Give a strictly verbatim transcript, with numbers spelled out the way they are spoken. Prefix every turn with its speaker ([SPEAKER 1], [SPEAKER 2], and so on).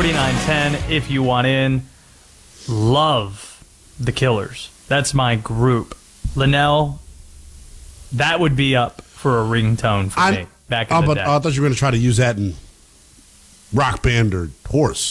[SPEAKER 1] forty-nine ten if you want in. Love the Killers. That's my group. Linnell, that would be up for a ringtone for
[SPEAKER 2] I,
[SPEAKER 1] me back in
[SPEAKER 2] oh,
[SPEAKER 1] the
[SPEAKER 2] but,
[SPEAKER 1] day.
[SPEAKER 2] I thought you were going to try to use that in Rock Band or Horse.